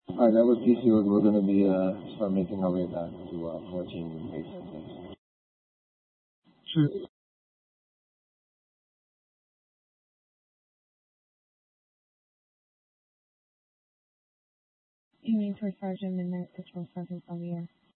Alright, that was DC. We're going to be start making our way back to watching Facebook. Sure. You mean for Sergeant Midnight Patrol Sergeant Xavier?